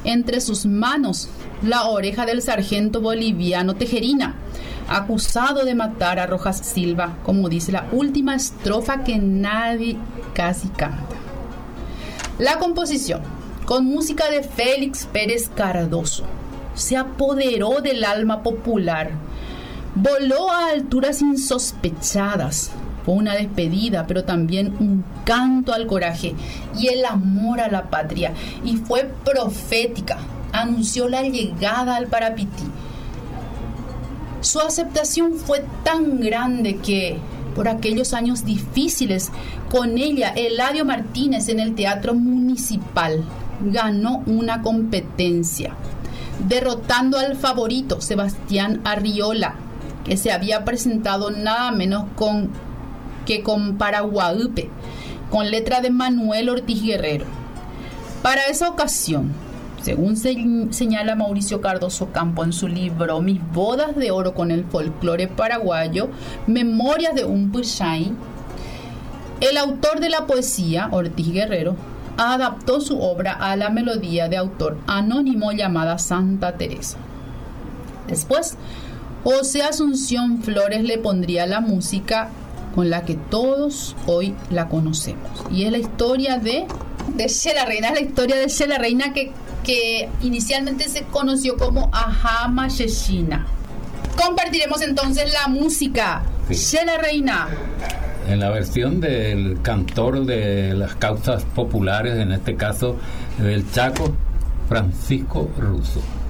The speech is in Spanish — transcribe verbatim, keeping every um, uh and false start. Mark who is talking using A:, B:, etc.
A: entre sus manos la oreja del sargento boliviano Tejerina, acusado de matar a Rojas Silva, como dice la última estrofa que nadie casi canta. La composición, con música de Félix Pérez Cardoso, se apoderó del alma popular, voló a alturas insospechadas. Fue una despedida, pero también un canto al coraje y el amor a la patria, y fue profética, anunció la llegada al Parapití. Su aceptación fue tan grande que, por aquellos años difíciles, con ella Eladio Martínez en el Teatro Municipal ganó una competencia, derrotando al favorito Sebastián Arriola, que se había presentado nada menos con, que con Paraguaípe, con letra de Manuel Ortiz Guerrero. Para esa ocasión, según se, señala Mauricio Cardoso Campo en su libro Mis bodas de oro con el folclore paraguayo, Memorias de un Puchay, el autor de la poesía, Ortiz Guerrero, adaptó su obra a la melodía de autor anónimo llamada Santa Teresa. Después, José Asunción Flores le pondría la música con la que todos hoy la conocemos. Y es la historia de, de Xela Reina, es la historia de Xela Reina que, que inicialmente se conoció como Ajama Xexina. Compartiremos entonces la música. Sí. Xela Reina.
B: En la versión del cantor de las causas populares, en este caso del Chaco, Francisco Russo.